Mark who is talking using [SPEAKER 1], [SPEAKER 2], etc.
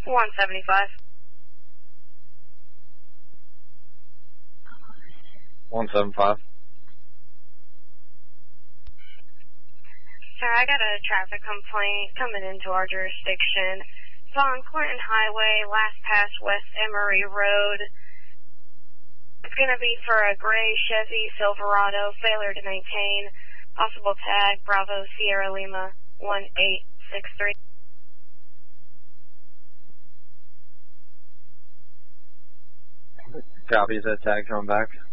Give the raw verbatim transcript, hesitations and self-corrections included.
[SPEAKER 1] one seventy-five.
[SPEAKER 2] one seven five.
[SPEAKER 1] Sir, I got a traffic complaint coming into our jurisdiction. It's on Clinton Highway, last pass West Emory Road. It's going to be for a gray Chevy Silverado, failure to maintain, possible tag, Bravo Sierra Lima one eight six three.
[SPEAKER 2] Copy, is that tag coming back?